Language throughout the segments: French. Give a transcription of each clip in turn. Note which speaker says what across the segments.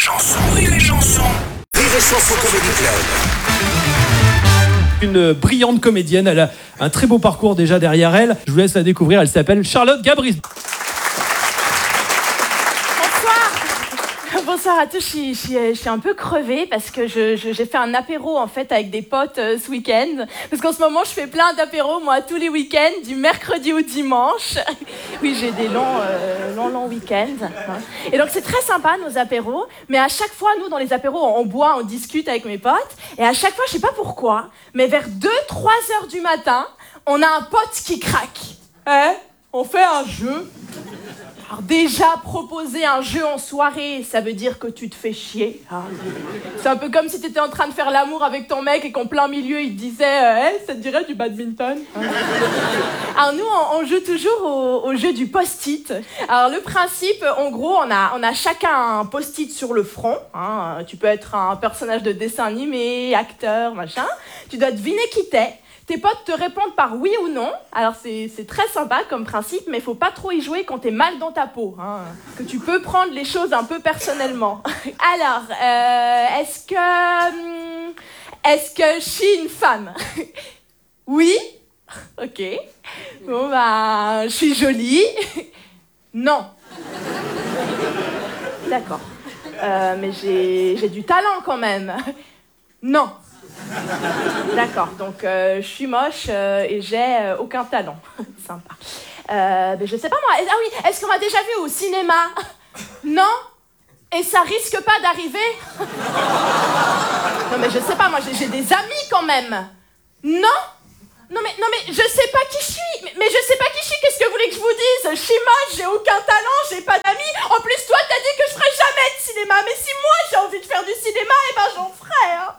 Speaker 1: chanson. Rire et chanson. Rire et chanson Comedy Club.
Speaker 2: Une brillante comédienne, elle a un très beau parcours déjà derrière elle. Je vous laisse la découvrir, elle s'appelle Charlotte Gabris.
Speaker 3: Bonsoir à tous, je suis un peu crevée parce que j'ai fait un apéro en fait avec des potes ce week-end. Parce qu'en ce moment, je fais plein d'apéros, moi, tous les week-ends, du mercredi au dimanche. Oui, j'ai des longs week-ends. Et donc, c'est très sympa, nos apéros. Mais à chaque fois, nous, dans les apéros, on boit, on discute avec mes potes. Et à chaque fois, je sais pas pourquoi, mais vers 2-3 heures du matin, on a un pote qui craque. On fait un jeu. Alors déjà, proposer un jeu en soirée, ça veut dire que tu te fais chier. C'est un peu comme si tu étais en train de faire l'amour avec ton mec et qu'en plein milieu, il te disait « ça te dirait du badminton ?» Alors nous, on joue toujours au jeu du post-it. Alors le principe, en gros, on a chacun un post-it sur le front. Tu peux être un personnage de dessin animé, acteur, machin. Tu dois deviner qui t'es. Tes potes te répondent par oui ou non. Alors c'est très sympa comme principe, mais il faut pas trop y jouer quand t'es mal dans ta peau. Que tu peux prendre les choses un peu personnellement. Alors, est-ce que je suis une femme? Oui? Ok. Bon bah, je suis jolie? Non. D'accord. Mais j'ai du talent quand même. Non. D'accord, donc je suis moche et j'ai aucun talent. Sympa. Mais je sais pas moi. Ah oui, est-ce qu'on m'a déjà vu au cinéma? Non? Et ça risque pas d'arriver? Non mais je sais pas, moi j'ai des amis quand même. Non? Non mais je sais pas qui je suis. Mais je sais pas qui je suis, qu'est-ce que vous voulez que je vous dise? Je suis moche, j'ai aucun talent, j'ai pas d'amis. En plus toi t'as dit que je ferais jamais de cinéma. Mais si moi j'ai envie de faire du cinéma, eh ben j'en ferai hein.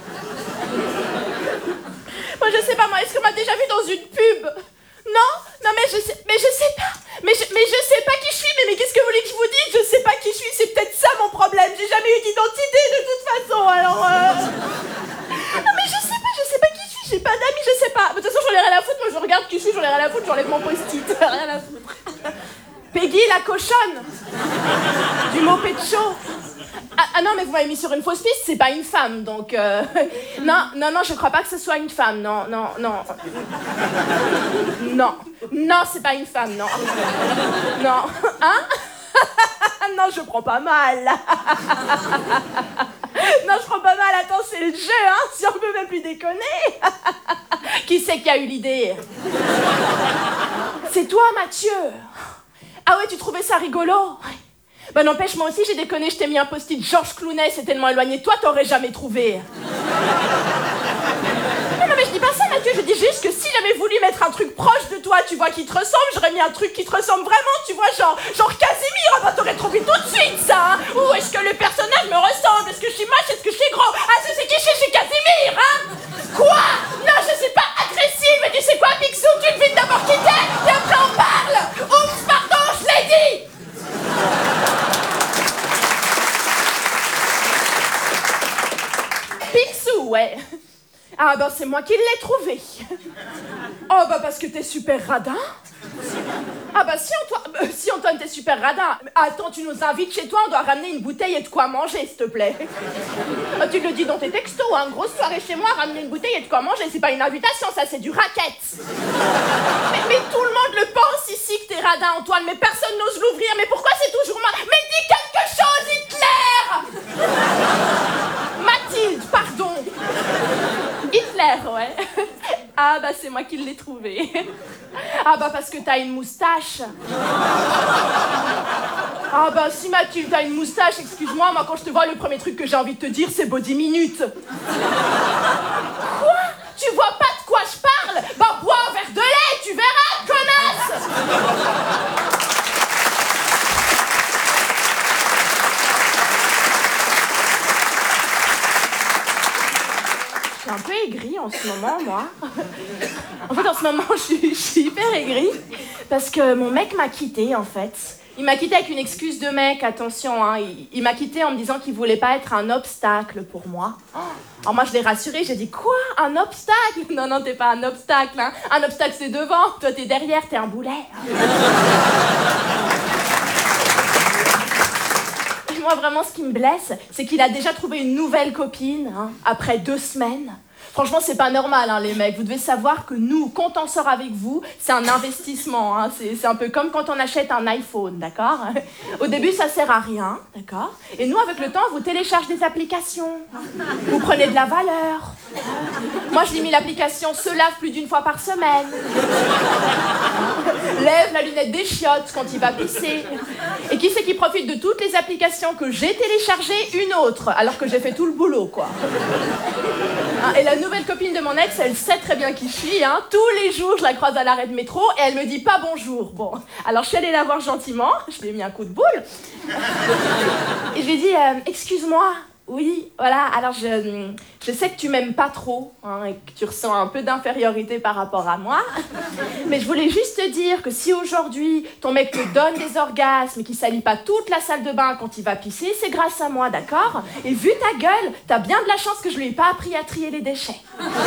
Speaker 3: Moi je sais pas, moi, est-ce qu'on m'a déjà vu dans une pub? Non, mais je sais pas. Mais je sais pas qui je suis, mais qu'est-ce que vous voulez que je vous dise? Je sais pas qui je suis, c'est peut-être ça mon problème. J'ai jamais eu d'identité de toute façon, alors Non mais je sais pas qui je suis, j'ai pas d'amis, je sais pas. De toute façon j'en ai rien à foutre, moi je regarde qui je suis, j'en ai rien à foutre, j'enlève mon post-it, rien à foutre. Peggy la cochonne. Du mot pécho. Ah non, mais vous m'avez mis sur une fausse piste, c'est pas une femme, donc... Non, je crois pas que ce soit une femme, non. Non, c'est pas une femme, non. Non. Hein? Non, je prends pas mal. Non, je prends pas mal, attends, c'est le jeu, hein, si on peut même plus déconner. Qui c'est qui a eu l'idée? C'est toi, Mathieu. Ah ouais, tu trouvais ça rigolo? Bah n'empêche, moi aussi j'ai déconné, je t'ai mis un post-it Georges Clooney, c'est tellement éloigné de toi, t'aurais jamais trouvé. Non mais je dis pas ça Mathieu, je dis juste que si j'avais voulu mettre un truc proche de toi, tu vois, qui te ressemble, j'aurais mis un truc qui te ressemble vraiment, tu vois, genre Casimir, bah t'aurais trouvé tout de suite ça, hein. Ou est-ce que le personnage me ressemble? Est-ce que je suis moche? Est-ce que je suis gros? Ah c'est qui je suis Casimir, hein? Quoi? Non, je suis pas agressive, mais tu sais quoi, Picsou, tu devines d'abord qui t'es, et après on parle. Oups, pardon, je l'ai dit. Picsou, ouais. Ah bah c'est moi qui l'ai trouvé. Oh bah parce que t'es super radin. Ah bah si Antoine t'es super radin. Attends, tu nous invites chez toi, on doit ramener une bouteille et de quoi manger, s'il te plaît. Ah, tu le dis dans tes textos, hein, grosse soirée chez moi, ramener une bouteille et de quoi manger, c'est pas une invitation, ça c'est du racket. Mais tout le monde le pense ici que t'es radin, Antoine, mais personne n'ose l'ouvrir, mais pourquoi c'est toujours moi? Mais dis quelque chose, Hitler! Mathilde, pardon. Hitler, ouais. Ah bah c'est moi qui l'ai trouvé. Ah bah parce que t'as une moustache. Ah bah si Mathilde t'as une moustache, excuse-moi, moi quand je te vois le premier truc que j'ai envie de te dire c'est body minute. Quoi? Tu vois pas de quoi je parle? Bah bois un verre de lait, tu verras, connasse. Je suis un peu aigrie en ce moment, moi. En fait, en ce moment, je suis hyper aigrie parce que mon mec m'a quittée, en fait. Il m'a quittée avec une excuse de mec, attention, hein. Il m'a quittée en me disant qu'il voulait pas être un obstacle pour moi. Alors moi, je l'ai rassuré, j'ai dit, quoi? Un obstacle? Non, t'es pas un obstacle, hein. Un obstacle, c'est devant. Toi, t'es derrière, t'es un boulet. moi, vraiment, ce qui me blesse, c'est qu'il a déjà trouvé une nouvelle copine, hein, après 2 semaines. Franchement, c'est pas normal, hein, les mecs. Vous devez savoir que nous, quand on sort avec vous, c'est un investissement. Hein. C'est un peu comme quand on achète un iPhone, d'accord? Au début, ça sert à rien, d'accord? Et nous, avec le temps, vous téléchargez des applications. Vous prenez de la valeur. Moi, je lui ai mis l'application se lave plus d'1 fois par semaine. Lève la lunette des chiottes quand il va pisser. Et qui c'est qui profite de toutes les applications que j'ai téléchargées? Une autre, alors que j'ai fait tout le boulot, quoi. Et la nouvelle copine de mon ex, elle sait très bien qui je suis. Hein. Tous les jours, je la croise à l'arrêt de métro et elle me dit pas bonjour. Bon, alors je suis allée la voir gentiment, je lui ai mis un coup de boule. Et je lui ai dit, excuse-moi, oui, voilà, alors je sais que tu m'aimes pas trop, hein, et que tu ressens un peu d'infériorité par rapport à moi. Mais je voulais juste te dire que si aujourd'hui, ton mec te donne des orgasmes et qu'il salit pas toute la salle de bain quand il va pisser, c'est grâce à moi, d'accord? Et vu ta gueule, t'as bien de la chance que je lui ai pas appris à trier les déchets.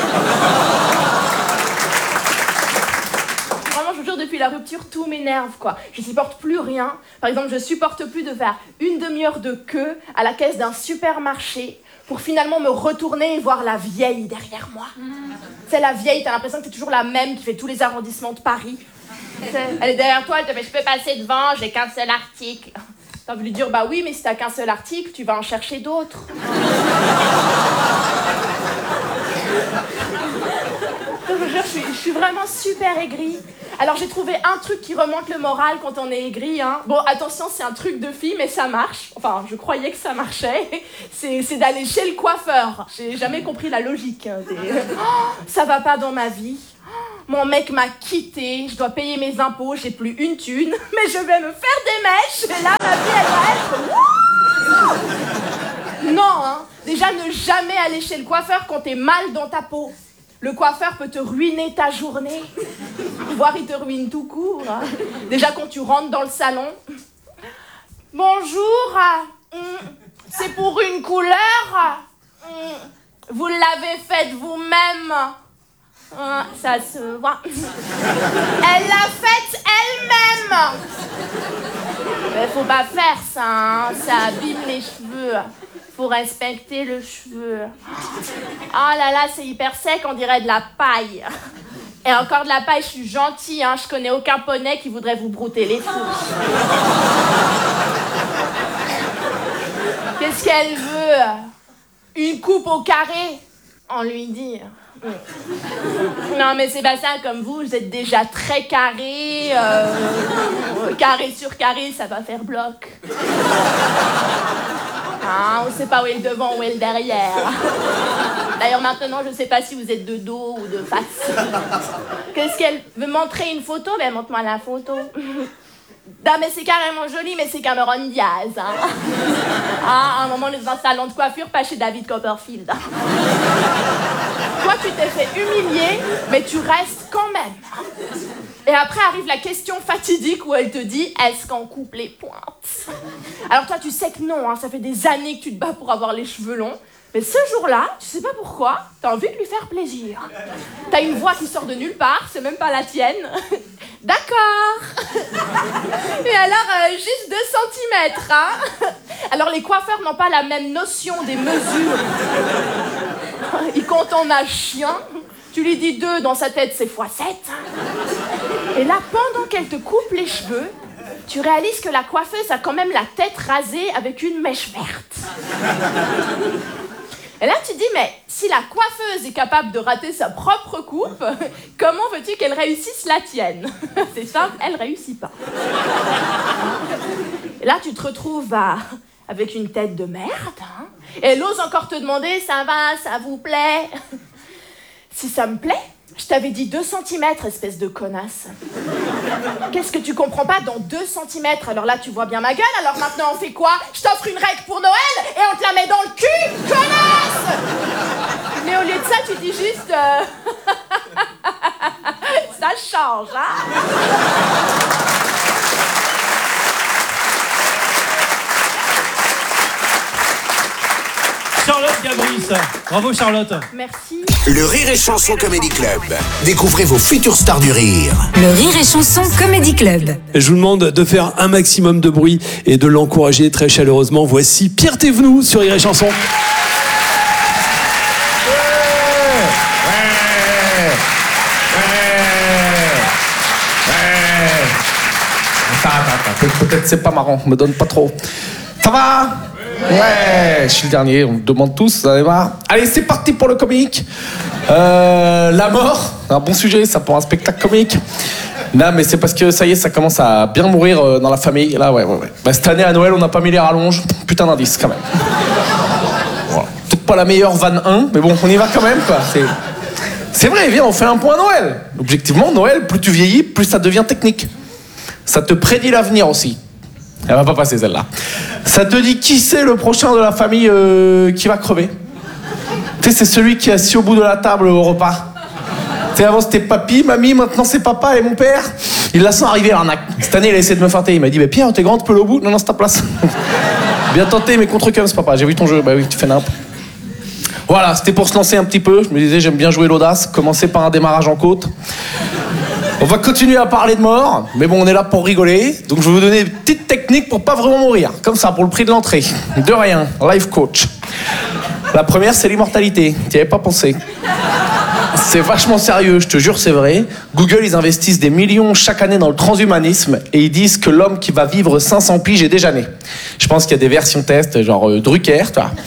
Speaker 3: Vraiment, je vous jure, depuis la rupture, tout m'énerve, quoi. Je supporte plus rien. Par exemple, je supporte plus de faire 1 demi-heure de queue à la caisse d'un supermarché pour finalement me retourner et voir la vieille derrière moi. C'est la vieille, t'as l'impression que t'es toujours la même qui fait tous les arrondissements de Paris. Elle est derrière toi, elle te fait « je peux passer devant, j'ai qu'un seul article ». T'as voulu dire « bah oui, mais si t'as qu'un seul article, tu vas en chercher d'autres ». Je vous jure, je suis vraiment super aigrie. Alors j'ai trouvé un truc qui remonte le moral quand on est aigri. Hein. Bon, attention, c'est un truc de fille, mais ça marche. Enfin, je croyais que ça marchait. C'est d'aller chez le coiffeur. J'ai jamais compris la logique. Hein, ça va pas dans ma vie. Mon mec m'a quitté, je dois payer mes impôts, j'ai plus une thune, mais je vais me faire des mèches. Et là, ma vie, elle va être... Non, hein. Déjà, ne jamais aller chez le coiffeur quand t'es mal dans ta peau. Le coiffeur peut te ruiner ta journée, voire il te ruine tout court. Hein. Déjà quand tu rentres dans le salon. Bonjour, c'est pour une couleur. Vous l'avez faite vous-même. Ça se voit. Elle l'a faite elle-même. Mais faut pas faire ça, hein. Ça abîme les cheveux. Faut respecter le cheveu. Oh là là, c'est hyper sec, on dirait de la paille. Et encore de la paille, je suis gentille, hein, je connais aucun poney qui voudrait vous brouter les fourches. Qu'est-ce qu'elle veut? Une coupe au carré? On lui dit. Non mais c'est pas ça, comme vous êtes déjà très carré. Carré sur carré, ça va faire bloc. Ah, on sait pas où est le devant, où est le derrière. D'ailleurs, maintenant, je sais pas si vous êtes de dos ou de face. Qu'est-ce qu'elle veut montrer une photo? Ben, montre-moi la photo. Non, mais c'est carrément joli, mais c'est Cameron Diaz. Hein. Ah, à un moment, on est dans un salon de coiffure, pas chez David Copperfield. Toi, tu t'es fait humilier, mais tu restes quand même. Et après arrive la question fatidique où elle te dit « Est-ce qu'on coupe les pointes ?» Alors toi, tu sais que non, hein, ça fait des années que tu te bats pour avoir les cheveux longs. Mais ce jour-là, tu sais pas pourquoi, t'as envie de lui faire plaisir. T'as une voix qui sort de nulle part, c'est même pas la tienne. D'accord. Et alors, juste 2 centimètres, hein. Alors les coiffeurs n'ont pas la même notion des mesures. Ils comptent en âge chien. Tu lui dis 2, dans sa tête, c'est x7. Et là, pendant qu'elle te coupe les cheveux, tu réalises que la coiffeuse a quand même la tête rasée avec une mèche verte. Et là, tu te dis, mais si la coiffeuse est capable de rater sa propre coupe, comment veux-tu qu'elle réussisse la tienne? C'est simple, elle réussit pas. Et là, tu te retrouves avec une tête de merde. Hein, et elle ose encore te demander, ça va, ça vous plaît? Si ça me plaît, je t'avais dit 2 centimètres, espèce de connasse. Qu'est-ce que tu comprends pas dans 2 centimètres? Alors là, tu vois bien ma gueule, alors maintenant on fait quoi? Je t'offre une règle pour Noël et on te la met dans le cul, connasse! Mais au lieu de ça, tu dis juste... ça change, hein?
Speaker 2: Charlotte Gabris. Bravo Charlotte.
Speaker 3: Merci.
Speaker 1: Le Rire et Chanson Comedy Club. Découvrez vos futures stars du rire.
Speaker 4: Le Rire et Chanson Comedy Club.
Speaker 5: Je vous demande de faire un maximum de bruit et de l'encourager très chaleureusement. Voici Pierre Thévenoud sur Rire et Chanson.
Speaker 6: Peut-être c'est pas marrant, me donne pas trop. Ça va? Ouais, je suis le dernier, on me demande tous, vous en avez marre. Allez, c'est parti pour le comique. La mort, un bon sujet, ça pour un spectacle comique. Non, mais c'est parce que ça y est, ça commence à bien mourir dans la famille. Là, ouais. Bah, cette année à Noël, on n'a pas mis les rallonges. Putain d'indice quand même. Voilà. Peut-être pas la meilleure vanne 1, mais bon, on y va quand même, quoi. C'est vrai, viens, on fait un point à Noël. Objectivement, Noël, plus tu vieillis, plus ça devient technique. Ça te prédit l'avenir aussi. Elle va pas passer celle-là. Ça te dit qui c'est le prochain de la famille qui va crever. Tu sais, c'est celui qui est assis au bout de la table au repas. Tu sais, avant c'était papy, mamie, maintenant c'est papa et mon père. Il la sent arriver, l'arnaque. Cette année, il a essayé de me feinter. Il m'a dit, Pierre, t'es grande, tu peux aller au bout? Non, c'est ta place. Bien tenté, mais contre cum, papa. J'ai vu ton jeu. Bah oui, tu fais n'importe. Voilà, c'était pour se lancer un petit peu. Je me disais, j'aime bien jouer l'audace. Commencer par un démarrage en côte. On va continuer à parler de mort, mais bon, on est là pour rigoler. Donc je vais vous donner une petite technique pour pas vraiment mourir. Comme ça, pour le prix de l'entrée. De rien, life coach. La première, c'est l'immortalité. T'y avais pas pensé. C'est vachement sérieux, je te jure, c'est vrai. Google, ils investissent des millions chaque année dans le transhumanisme et ils disent que l'homme qui va vivre 500 piges est déjà né. Je pense qu'il y a des versions test, genre Drucker, tu vois.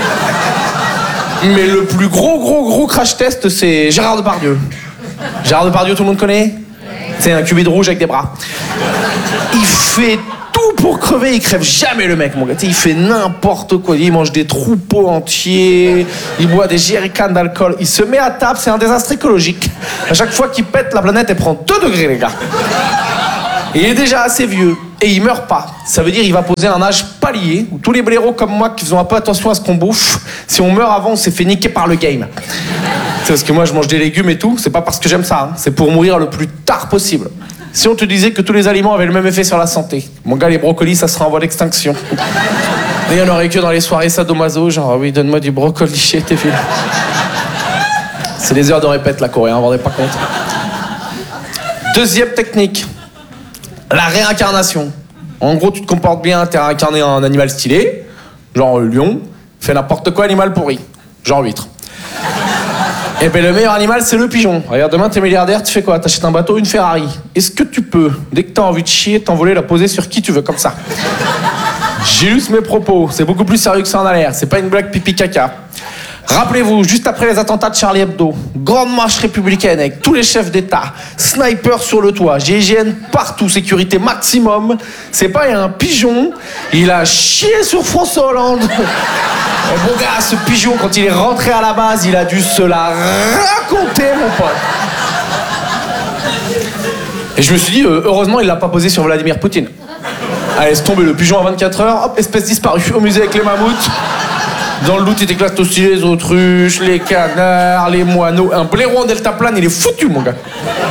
Speaker 6: Mais le plus gros crash test, c'est Gérard Depardieu. Gérard Depardieu, tout le monde connaît? C'est un cubide rouge avec des bras. Il fait tout pour crever, il crève jamais le mec, mon gars. Il fait n'importe quoi, il mange des troupeaux entiers, il boit des jerrycans d'alcool, il se met à table, c'est un désastre écologique. À chaque fois qu'il pète, la planète, elle prend 2 degrés, les gars. Et il est déjà assez vieux, et il meurt pas. Ça veut dire qu'il va poser un âge palier, où tous les blaireaux comme moi qui faisons un peu attention à ce qu'on bouffe, si on meurt avant, on s'est fait niquer par le game. C'est parce que moi je mange des légumes et tout, c'est pas parce que j'aime ça, hein. C'est pour mourir le plus tard possible. Si on te disait que tous les aliments avaient le même effet sur la santé, mon gars, les brocolis, ça serait en voie d'extinction. Et on aurait que dans les soirées sadomaso, genre, ah oui, donne-moi du brocoli chez tes filles. C'est des heures de répète, la Corée, hein, vous vous rendez pas compte. Deuxième technique, la réincarnation. En gros, tu te comportes bien, t'es réincarné en animal stylé, genre lion, fais n'importe quoi, animal pourri, genre huître. Et ben le meilleur animal, c'est le pigeon. Regarde, demain t'es milliardaire, tu fais quoi? T'achètes un bateau, une Ferrari. Est-ce que tu peux, dès que t'as envie de chier, t'envoler, la poser sur qui tu veux, comme ça? J'illustre mes propos, c'est beaucoup plus sérieux que ça en a l'air, c'est pas une blague pipi caca. Rappelez-vous, juste après les attentats de Charlie Hebdo, grande marche républicaine avec tous les chefs d'État, sniper sur le toit, GIGN partout, sécurité maximum. C'est pas un pigeon, il a chié sur François Hollande. Et bon gars, ce pigeon, quand il est rentré à la base, il a dû se la raconter, mon pote. Et je me suis dit, heureusement, il l'a pas posé sur Vladimir Poutine. Allez, laisse tomber le pigeon à 24 heures, hop, espèce disparue au musée avec les mammouths. Dans le loot, il éclate aussi les autruches, les canards, les moineaux. Un blaireau en deltaplane, il est foutu, mon gars.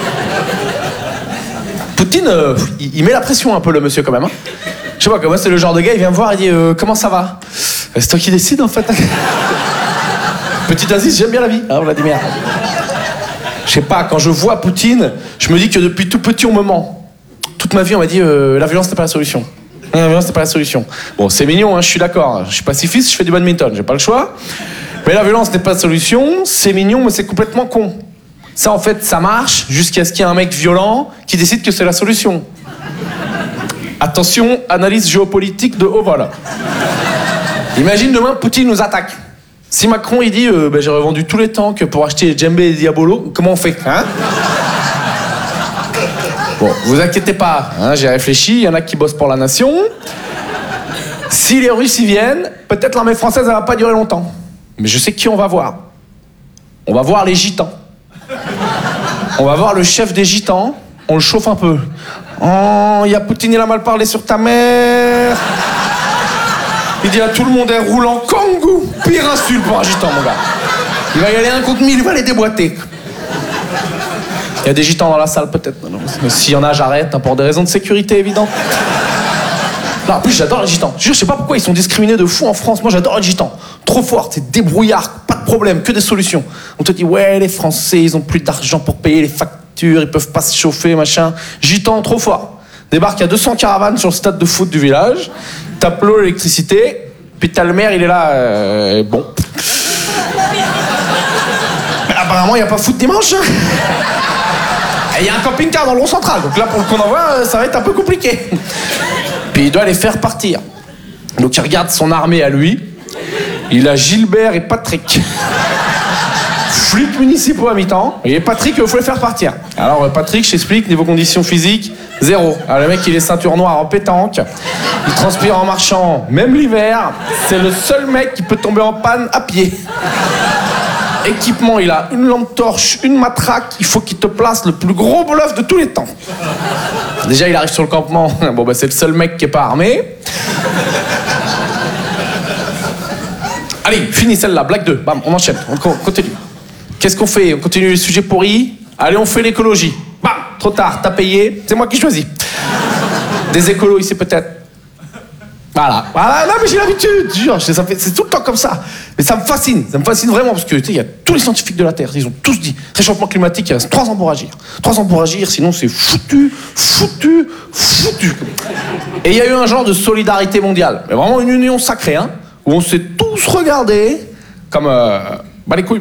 Speaker 6: Poutine, il met la pression un peu, le monsieur, quand même. Hein. Je sais pas, comment c'est le genre de gars, il vient me voir et dit comment ça va? C'est toi qui décides, en fait. Petit indice, j'aime bien la vie, hein, Vladimir. Je sais pas, quand je vois Poutine, je me dis que depuis tout petit, on me ment. Toute ma vie, on m'a dit la violence n'est pas la solution. La violence n'est pas la solution. Bon, c'est mignon, hein, je suis d'accord. Je suis pacifiste, je fais du badminton, j'ai pas le choix. Mais la violence n'est pas la solution, c'est mignon, mais c'est complètement con. Ça, en fait, ça marche jusqu'à ce qu'il y ait un mec violent qui décide que c'est la solution. Attention, analyse géopolitique de haut vol. Imagine demain, Poutine nous attaque. Si Macron, il dit j'ai revendu tous les tanks pour acheter Djembé et Diabolo, comment on fait, hein? Bon, vous inquiétez pas, hein, j'ai réfléchi, il y en a qui bossent pour la nation. Si les Russes y viennent, peut-être l'armée française, elle va pas durer longtemps. Mais je sais qui on va voir. On va voir les gitans. On va voir le chef des gitans, on le chauffe un peu. Oh, il y a Poutine, il a mal parlé sur ta mère. Il dit à tout le monde, elle roule en kangou. Pire insulte pour un gitan, mon gars. Il va y aller 1 contre 1000, il va les déboîter. Il y a des gitans dans la salle, peut-être. Mais s'il y en a, j'arrête, hein, pour des raisons de sécurité évidentes. Non, en plus, j'adore les gitans. Je sais pas pourquoi ils sont discriminés de fou en France. Moi, j'adore les gitans. Trop fort, c'est débrouillard, pas de problème, que des solutions. On te dit, ouais, les Français, ils ont plus d'argent pour payer les factures, ils peuvent pas se chauffer, machin. Gitans, trop fort. Débarque à 200 caravanes sur le stade de foot du village, tape l'eau, l'électricité, puis t'as le maire, il est là, bon. Mais apparemment, il n'y a pas foot dimanche. Il y a un camping-car dans le rond central, donc là, pour le coup d'envoi, ça va être un peu compliqué. Puis il doit les faire partir. Donc il regarde son armée à lui. Il a Gilbert et Patrick. Flics municipaux à mi-temps. Et Patrick, il faut les faire partir. Alors Patrick, je t'explique, niveau conditions physiques, 0. Alors le mec, il est ceinture noire en pétanque. Il transpire en marchant, même l'hiver. C'est le seul mec qui peut tomber en panne à pied. Équipement, il a une lampe torche, une matraque. Il faut qu'il te place le plus gros bluff de tous les temps. Déjà, il arrive sur le campement. Bon, bah, c'est le seul mec qui est pas armé. Allez, fini celle-là, blague 2. Bam, on enchaîne, on continue. Qu'est-ce qu'on fait? On continue les sujets pourris? Allez, on fait l'écologie. Bam, trop tard, t'as payé, c'est moi qui choisis. Des écolos ici peut-être. Voilà, non mais j'ai l'habitude, jure, c'est tout le temps comme ça. Mais ça me fascine vraiment, parce que tu sais, il y a tous les scientifiques de la Terre, ils ont tous dit, réchauffement climatique, il reste 3 ans pour agir. 3 ans pour agir, sinon c'est foutu. Et il y a eu un genre de solidarité mondiale, mais vraiment une union sacrée, hein, où on s'est tous regardés comme, bah les couilles.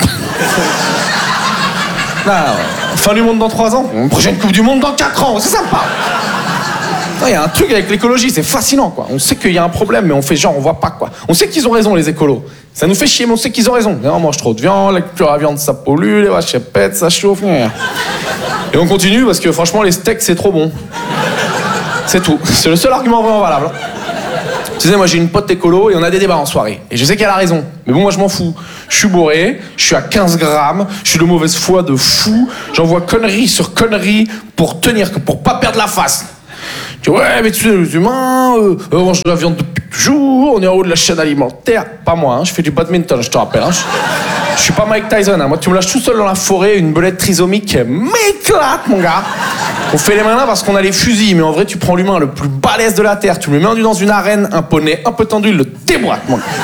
Speaker 6: Fin du monde dans 3 ans, prochaine Coupe du Monde dans 4 ans, c'est sympa. Il y a un truc avec l'écologie, c'est fascinant, quoi. On sait qu'il y a un problème, mais on fait genre, on voit pas, quoi. On sait qu'ils ont raison, les écolos. Ça nous fait chier, mais on sait qu'ils ont raison. On mange trop de viande, la culture à la viande, ça pollue, les vaches, elles pètent, ça chauffe. Et on continue parce que franchement, les steaks, c'est trop bon. C'est tout. C'est le seul argument vraiment valable. Tu sais, moi, j'ai une pote écolo et on a des débats en soirée. Et je sais qu'elle a raison. Mais bon, moi, je m'en fous. Je suis bourré, je suis à 15 grammes, je suis de mauvaise foi de fou. J'envoie conneries sur conneries pour tenir, pour pas perdre la face. Tu dis, ouais, mais tu sais, les humains, on mange de la viande depuis toujours, on est en haut de la chaîne alimentaire. Pas moi, hein, je fais du badminton, je te rappelle. Hein. Je suis pas Mike Tyson, hein. Moi, tu me lâches tout seul dans la forêt, une belette trisomique m'éclate, mon gars. On fait les malins parce qu'on a les fusils, mais en vrai, tu prends l'humain le plus balèze de la Terre, tu me le mets dans une arène, un poney un peu tendu, il le déboîte, mon gars.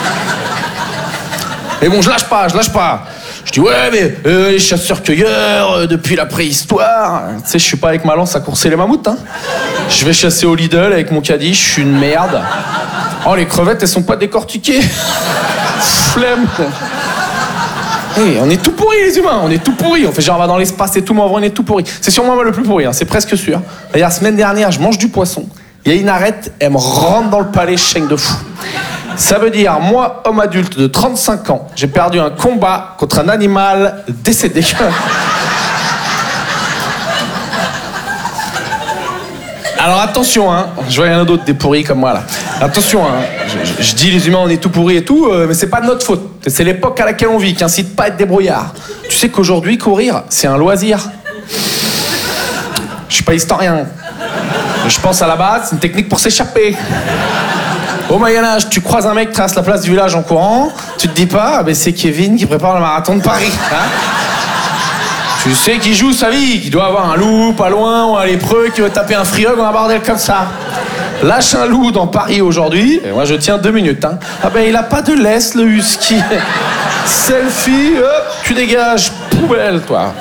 Speaker 6: Mais bon, je lâche pas. Je dis, ouais, mais les chasseurs-cueilleurs, depuis la préhistoire. Tu sais, je suis pas avec ma lance à courser les mammouths, hein. Je vais chasser au Lidl avec mon caddie, je suis une merde. Oh, les crevettes, elles sont pas décortiquées. Flemme. Hey, on est tout pourris, les humains, on est tout pourris. On fait genre, on va dans l'espace et tout, mais en vrai, on est tout pourris. C'est sûrement moi le plus pourri, hein, c'est presque sûr. D'ailleurs, la semaine dernière, je mange du poisson. Il y a une arête, elle me rentre dans le palais, je saigne de fou. Ça veut dire, moi, homme adulte de 35 ans, j'ai perdu un combat contre un animal décédé. Alors attention, hein, je vois rien d'autre des pourris comme moi là. Attention, hein, je dis les humains on est tout pourris et tout, mais c'est pas de notre faute. C'est l'époque à laquelle on vit qui incite pas à être débrouillard. Tu sais qu'aujourd'hui, courir, c'est un loisir. Je suis pas historien. Je pense à la base, c'est une technique pour s'échapper. Au Moyen-Âge, tu croises un mec traverse la place du village en courant, tu te dis pas, ben c'est Kevin qui prépare le marathon de Paris. Hein, tu sais qu'il joue sa vie, qu'il doit avoir un loup pas loin, ou un lépreux qui veut taper un free-hug ou un bordel comme ça. Lâche un loup dans Paris aujourd'hui, et moi je tiens 2 minutes. Hein. Ah ben il a pas de laisse le husky. Selfie, hop, tu dégages, poubelle toi.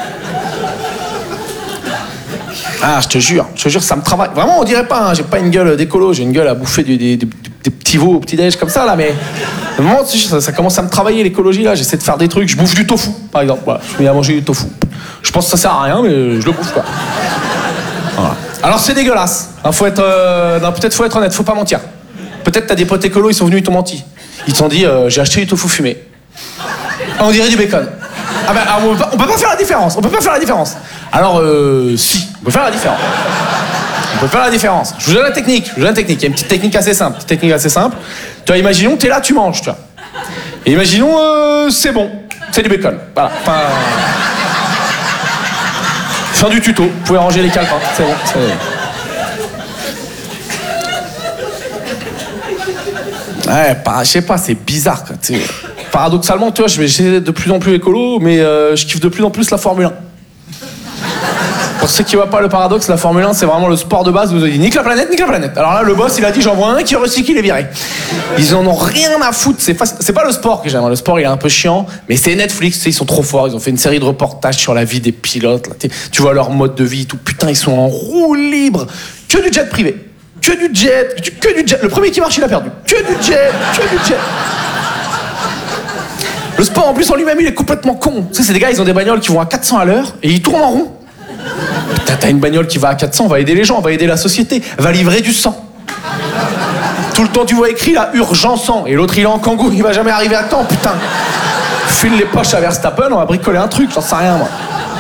Speaker 6: Ah, je te jure, ça me travaille. Vraiment, on dirait pas, hein, j'ai pas une gueule d'écolo, j'ai une gueule à bouffer des petits veaux au petit-déj comme ça, là, mais vraiment, ça commence à me travailler, l'écologie, là, j'essaie de faire des trucs, je bouffe du tofu, par exemple, voilà, je me mets à manger du tofu. Je pense que ça sert à rien, mais je le bouffe, quoi. Voilà. Alors, c'est dégueulasse, hein, peut-être faut être honnête, faut pas mentir. Peut-être t'as des potes écolos, ils sont venus, ils t'ont menti. Ils t'ont dit, j'ai acheté du tofu fumé. Ah, on dirait du bacon. Ah ben, on peut pas faire la différence, Alors, si, on peut faire la différence. Je vous donne la technique. Il y a une petite technique assez simple. Tu vois, imaginons, t'es là, tu manges, tu vois. Et imaginons, c'est bon, c'est du bacon. Voilà. Fin du tuto. Vous pouvez ranger les calepins. C'est bon. Ouais, je sais pas, c'est bizarre, quoi. Paradoxalement, tu vois, je vais essayer d'être de plus en plus écolo, mais je kiffe de plus en plus la Formule 1. Pour ceux qui voient pas le paradoxe, la Formule 1, c'est vraiment le sport de base où vous avez dit nique la planète, nique la planète. Alors là, le boss, il a dit j'en vois un qui recycle, il est viré. Ils en ont rien à foutre. C'est pas le sport que j'aime. Le sport, il est un peu chiant, mais c'est Netflix, tu sais, ils sont trop forts. Ils ont fait une série de reportages sur la vie des pilotes. Là. Tu vois leur mode de vie, tout. Putain, ils sont en roue libre. Que du jet privé. Que du jet. Le premier qui marche, il a perdu. Que du jet. Le sport, en plus, en lui-même, il est complètement con. Tu sais, c'est des gars, ils ont des bagnoles qui vont à 400 à l'heure et ils tournent en rond. Putain, t'as une bagnole qui va à 400, va aider les gens, va aider la société, va livrer du sang. Tout le temps, tu vois écrit là, urgent sang. Et l'autre, il est en kangou, il va jamais arriver à temps, putain. File les poches à Verstappen, on va bricoler un truc, j'en sais rien, moi.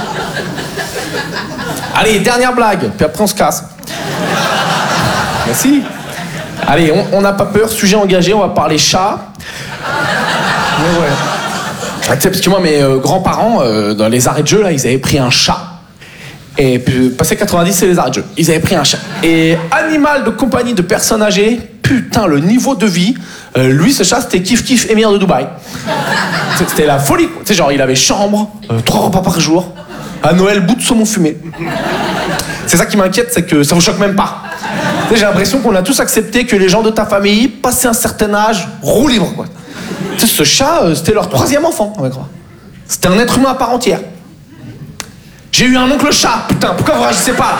Speaker 6: Allez, dernière blague, puis après on se casse. Merci. Allez, on n'a pas peur, sujet engagé, on va parler chat. Mais ouais. Tu sais, parce que moi, mes grands-parents, dans les arrêts de jeu, là, ils avaient pris un chat. Et puis, passé 90, c'est les arrêts de jeu. Ils avaient pris un chat. Et animal de compagnie de personnes âgées, putain, le niveau de vie. Lui, ce chat, c'était kiff émir de Dubaï. C'était la folie. Tu sais, genre, il avait chambre, 3 repas par jour. À Noël, bout de saumon fumé. C'est ça qui m'inquiète, c'est que ça vous choque même pas. Tu sais, j'ai l'impression qu'on a tous accepté que les gens de ta famille, passé un certain âge, roulent libre, quoi. Tu sais, ce chat, c'était leur 3e enfant, on va croire. C'était un être humain à part entière. J'ai eu un oncle chat, putain, pourquoi vous réagissez pas?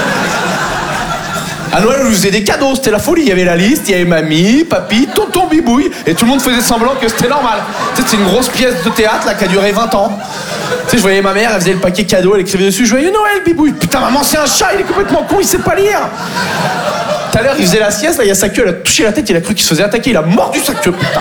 Speaker 6: À Noël, on lui faisait des cadeaux, c'était la folie. Il y avait la liste, il y avait mamie, papy, tonton Bibouille, et tout le monde faisait semblant que c'était normal. Tu sais, c'était une grosse pièce de théâtre, là, qui a duré 20 ans. Tu sais, je voyais ma mère, elle faisait le paquet cadeau, elle écrivait dessus, joyeux Noël, Bibouille. Putain, maman, c'est un chat, il est complètement con, il sait pas lire. Tout à l'heure, il faisait la sieste, là, il y a sa queue, elle a touché la tête, il a cru qu'il se faisait attaquer, il a mordu sa queue, putain.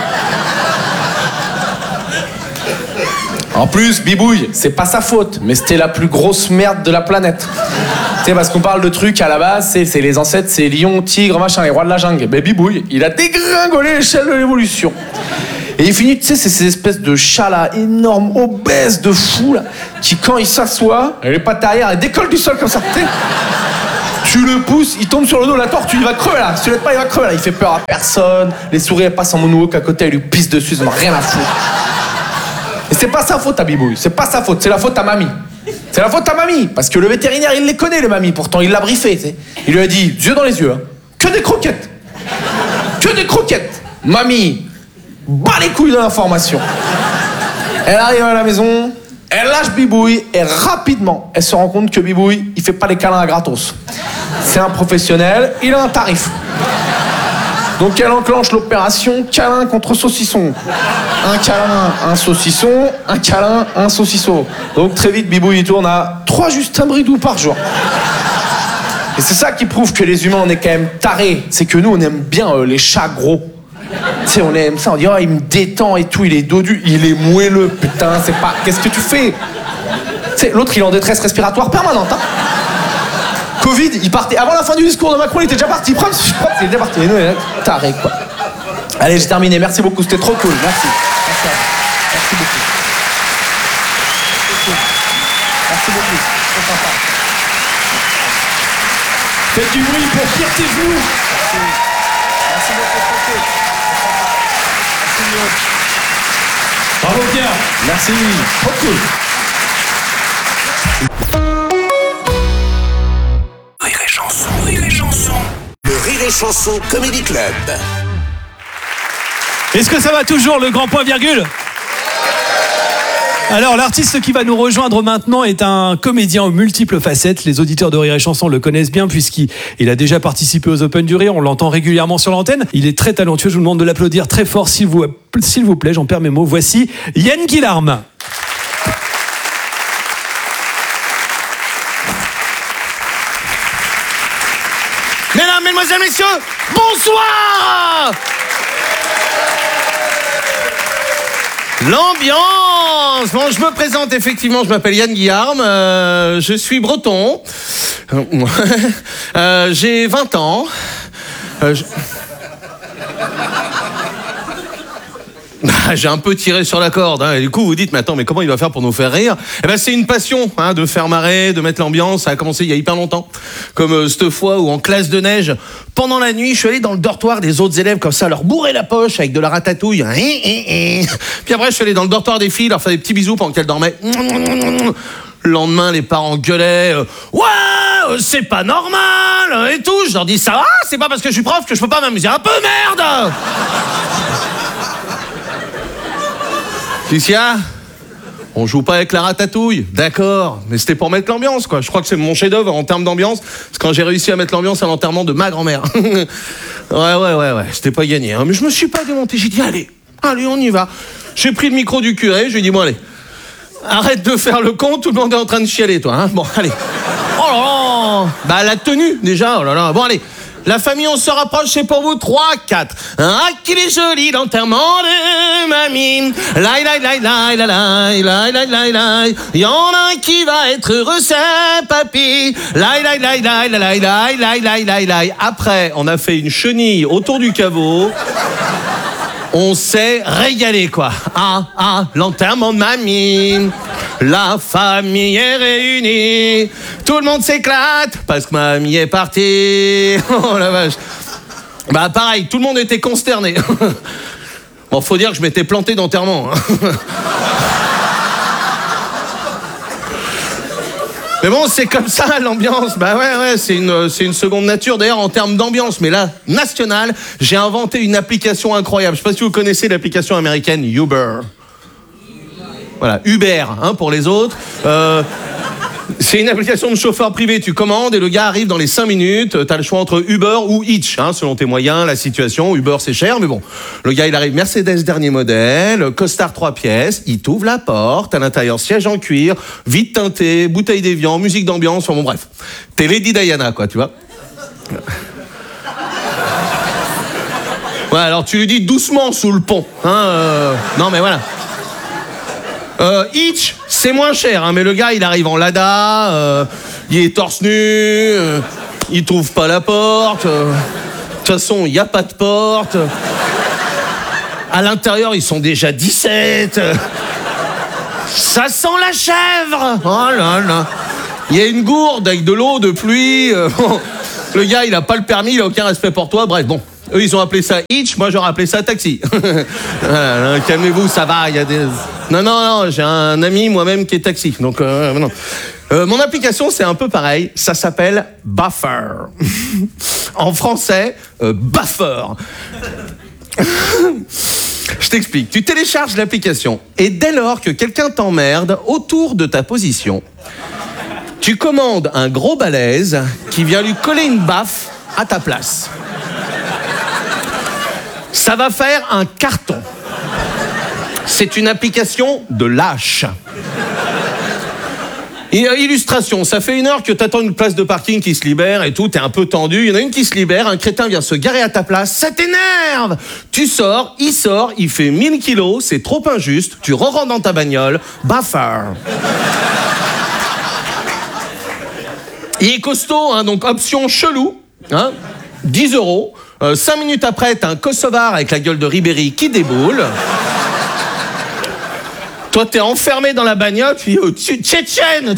Speaker 6: En plus, Bibouille, c'est pas sa faute, mais c'était la plus grosse merde de la planète. Tu sais, parce qu'on parle de trucs à la base, c'est les ancêtres, c'est lion, tigre, machin, les rois de la jungle. Mais Bibouille, il a dégringolé l'échelle de l'évolution. Et il finit, tu sais, c'est ces espèces de chats là, énormes, obèses de fous là, qui quand il s'assoit, les pattes arrière, elles décollent du sol comme ça. Tu sais, tu le pousses, il tombe sur le dos, la tortue, il va crever là. Si tu l'aides pas, il va crever là. Il fait peur à personne. Les souris, elles passent en moonwalk à côté, elles lui pissent dessus, ils en ont rien à foutre. Et c'est pas sa faute à Bibouille, c'est pas sa faute, c'est la faute à mamie. C'est la faute à mamie, parce que le vétérinaire, il les connaît, les mamies, pourtant il l'a briefé, tu sais. Il lui a dit, yeux dans les yeux, hein. Que des croquettes. Que des croquettes. Mamie, bat les couilles de l'information. Elle arrive à la maison, elle lâche Bibouille, et rapidement, elle se rend compte que Bibouille, il fait pas les câlins à gratos. C'est un professionnel, il a un tarif. Donc elle enclenche l'opération câlin contre saucisson. Un câlin, un saucisson, un câlin, un saucisson. Donc très vite, Bibouille il tourne à 3 Justin Bridou par jour. Et c'est ça qui prouve que les humains, on est quand même tarés. C'est que nous, on aime bien les chats gros. Tu sais, on aime ça, on dit, oh, il me détend et tout, il est dodu, il est moelleux, putain, c'est pas... Qu'est-ce que tu fais? Tu sais, l'autre, il est en détresse respiratoire permanente, hein. Covid, il partait. Avant la fin du discours de Macron, il était déjà parti. Il est déjà parti. Et nous, taré, quoi. Allez, j'ai terminé. Merci beaucoup. C'était trop cool. Merci. Merci beaucoup. Merci beaucoup. C'est sympa.
Speaker 5: Faites du bruit pour Pierre Thévenoud.
Speaker 6: Merci beaucoup. Trop cool. Merci.
Speaker 5: Bravo Pierre.
Speaker 6: Merci.
Speaker 5: Trop cool.
Speaker 1: Le Rire et Chanson Comedy Club.
Speaker 2: Est-ce que ça va toujours, le grand point virgule? Alors, l'artiste qui va nous rejoindre maintenant est un comédien aux multiples facettes. Les auditeurs de Rire et Chanson le connaissent bien puisqu'il a déjà participé aux Open du Rire. On l'entend régulièrement sur l'antenne. Il est très talentueux. Je vous demande de l'applaudir très fort, s'il vous plaît. J'en perds mes mots. Voici Yann Guillarme.
Speaker 7: Mesdames, Mesdemoiselles, Messieurs, bonsoir! L'ambiance! Bon, je me présente effectivement, je m'appelle Yann Guillarme, je suis breton, j'ai 20 ans, j'ai un peu tiré sur la corde, hein, et du coup vous dites, mais attends, mais comment il va faire pour nous faire rire? Eh ben c'est une passion, hein, de faire marrer, de mettre l'ambiance. Ça a commencé il y a hyper longtemps, comme cette fois où en classe de neige, pendant la nuit, je suis allé dans le dortoir des autres élèves comme ça, leur bourrer la poche avec de la ratatouille. Puis après je suis allé dans le dortoir des filles, leur faire des petits bisous pendant qu'elles dormaient. Le lendemain, les parents gueulaient ouais, c'est pas normal et tout. Je leur dis ça va, c'est pas parce que je suis prof que je peux pas m'amuser un peu, merde. Qu'est-ce qu'il y a? On joue pas avec la ratatouille, d'accord, mais c'était pour mettre l'ambiance, quoi. Je crois que c'est mon chef-d'œuvre en termes d'ambiance, c'est quand j'ai réussi à mettre l'ambiance à l'enterrement de ma grand-mère. ouais, c'était pas gagné, hein. Mais je me suis pas démonté, j'ai dit allez, on y va. J'ai pris le micro du curé, je lui ai dit bon allez, arrête de faire le con, tout le monde est en train de chialer, toi, hein. Bon, allez. Oh là là, bah la tenue déjà, oh là là, bon allez. La famille, on se rapproche, c'est pour vous, 3, 4. Ah, qu'il est joli l'enterrement de mamie. Lai, lai, lai, lai, lai, lai, lai, lai, lai, lai. Il y en a un qui va être heureux, c'est papy. Lai, lai, lai, lai, lai, lai, lai, lai, lai, lai, lai. Après, on a fait une chenille autour du caveau. On s'est régalé, quoi. Ah, l'enterrement de mamie. La famille est réunie, tout le monde s'éclate parce que mamie est partie. Oh la vache. Bah pareil, tout le monde était consterné. Bon, faut dire que je m'étais planté d'enterrement. Mais bon, c'est comme ça l'ambiance. Bah ouais, c'est une seconde nature. D'ailleurs, en termes d'ambiance, mais là, nationale, j'ai inventé une application incroyable. Je sais pas si vous connaissez l'application américaine Uber. Voilà, Uber, hein, pour les autres. C'est une application de chauffeur privé. Tu commandes et le gars arrive dans les 5 minutes. T'as le choix entre Uber ou Hitch, hein, selon tes moyens, la situation. Uber, c'est cher, mais bon. Le gars, il arrive Mercedes dernier modèle, costard 3 pièces. Il t'ouvre la porte. À l'intérieur, siège en cuir, vide teinté, bouteille d'évian, musique d'ambiance. Enfin bon, bref. T'es Lady Diana, quoi, tu vois. Ouais, alors tu lui dis doucement sous le pont. Hein, non, mais voilà. Hitch, c'est moins cher, hein, mais le gars, il arrive en Lada, il est torse nu, il trouve pas la porte. De toute façon, il n'y a pas de porte. À l'intérieur, ils sont déjà 17. Ça sent la chèvre. Oh là là. Il y a une gourde avec de l'eau, de pluie. Le gars, il a pas le permis, il a aucun respect pour toi. Bref, bon. Eux, ils ont appelé ça Hitch, moi j'aurais appelé ça taxi. Voilà, calmez-vous, ça va, il y a des... Non, j'ai un ami moi-même qui est taxi, donc non. Mon application, c'est un peu pareil, ça s'appelle Buffer. En français, Buffer. Je t'explique, tu télécharges l'application, et dès lors que quelqu'un t'emmerde autour de ta position, tu commandes un gros balèze qui vient lui coller une baffe à ta place. Ça va faire un carton. C'est une application de lâche. Et illustration, ça fait 1 heure que t'attends une place de parking qui se libère et tout, t'es un peu tendu, il y en a une qui se libère, un crétin vient se garer à ta place, ça t'énerve. Tu sors, il fait 1000 kilos, c'est trop injuste, tu re-rentres dans ta bagnole, Buffer. Il est costaud, hein, donc option chelou, hein, 10 €. 5 minutes après, t'as un Kosovar avec la gueule de Ribéry qui déboule. Toi, t'es enfermé dans la bagnole, puis Tchétchène.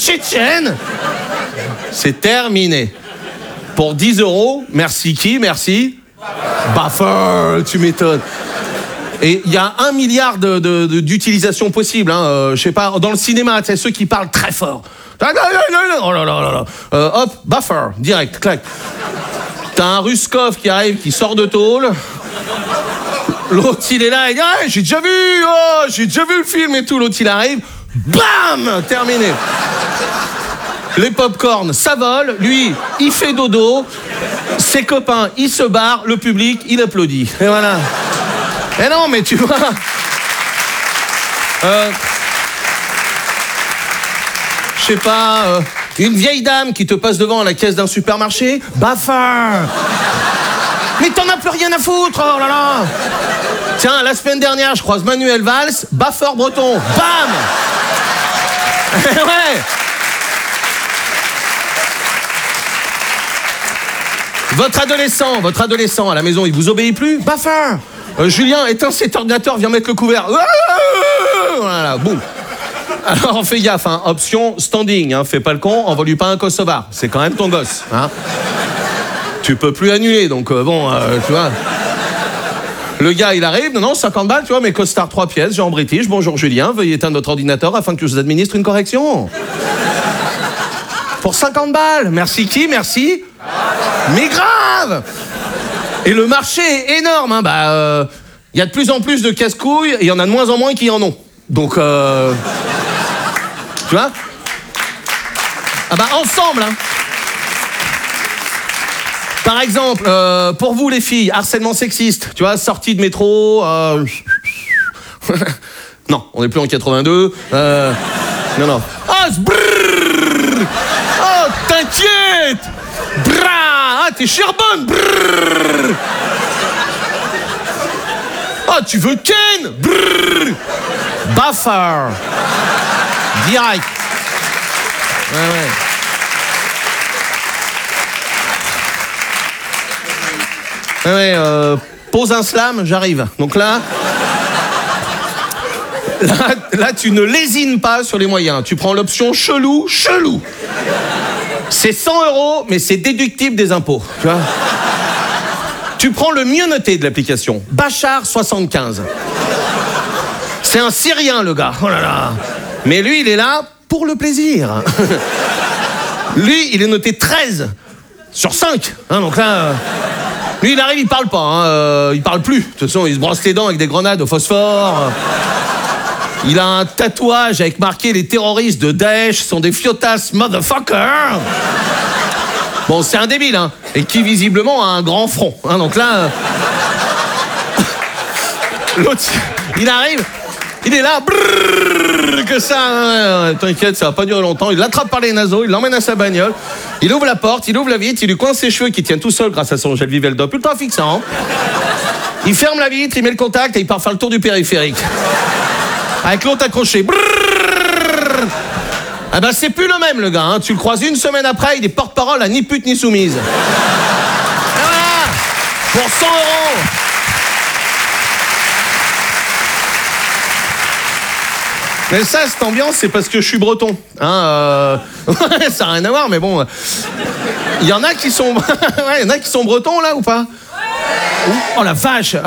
Speaker 7: C'est terminé. Pour 10 €, merci qui? Merci Buffer, tu m'étonnes. Et il y a 1 milliard d'utilisations possibles. Hein. Je sais pas, dans le cinéma, tu sais, ceux qui parlent très fort. Oh là là. Hop, Buffer, direct, clac. T'as un Ruskov qui arrive, qui sort de tôle. L'autre, il est là, il dit ah, j'ai déjà vu le film et tout. L'autre, il arrive, bam, terminé. Les pop-corn, ça vole. Lui, il fait dodo. Ses copains, ils se barrent. Le public, il applaudit. Et voilà. Et non, mais tu vois... je sais pas... une vieille dame qui te passe devant à la caisse d'un supermarché, Buffer. Mais t'en as plus rien à foutre, oh là là. Tiens, la semaine dernière, je croise Manuel Valls, Buffer breton, bam. Ouais. Votre adolescent à la maison, il vous obéit plus, Buffer. Julien, éteins cet ordinateur, viens mettre le couvert. Voilà, boum. Alors fais gaffe, hein, option standing, hein, fais pas le con, envoie-lui pas un Kosovar, c'est quand même ton gosse. Hein. Tu peux plus annuler, donc tu vois. Le gars, il arrive, non, 50 balles, tu vois, mais costard 3 pièces, genre british, bonjour Julien, veuillez éteindre votre ordinateur afin que je vous administre une correction. Pour 50 balles. Merci qui? Merci. Mais grave. Et le marché est énorme. Hein. Y a de plus en plus de casse-couilles et il y en a de moins en moins qui en ont. Donc, tu vois? Ah bah ensemble, hein. Par exemple, pour vous les filles, harcèlement sexiste, tu vois, sortie de métro, non, on n'est plus en 82, non. Ah, oh, t'inquiète! Ah, t'es charbonne! Ah, tu veux Ken? Bafard! Direct. Ouais. Pose un slam, j'arrive. Donc là, tu ne lésines pas sur les moyens. Tu prends l'option chelou. C'est 100 €, mais c'est déductible des impôts. Tu vois? Tu prends le mieux noté de l'application. Bachar 75. C'est un Syrien, le gars. Oh là là. Mais lui, il est là pour le plaisir. Lui, il est noté 13 sur 5. Hein, donc là... Lui, il arrive, il parle pas, hein, il parle plus. De toute façon, il se brosse les dents avec des grenades au phosphore. Il a un tatouage avec marqué « Les terroristes de Daesh sont des fiotas motherfuckers ». Bon, c'est un débile, hein, et qui visiblement a un grand front. Hein, donc là, l'autre, il arrive, il est là, que ça, hein, t'inquiète, ça va pas durer longtemps. Il l'attrape par les naseaux, il l'emmène à sa bagnole, il ouvre la porte, il ouvre la vitre, il lui coince ses cheveux qui tiennent tout seul grâce à son gel Viveldop ultra fixant. Il ferme la vitre, il met le contact et il part faire le tour du périphérique. Avec l'autre accroché. Ah ben c'est plus le même, le gars, hein. Tu le croises une semaine après, il est porte-parole à ni pute ni soumise. Et voilà, pour 100 €. Mais ça, cette ambiance, c'est parce que je suis breton. Hein, ça n'a rien à voir, mais bon. Il y en a qui sont... ouais, il y en a qui sont bretons, là, ou pas? Oh la vache.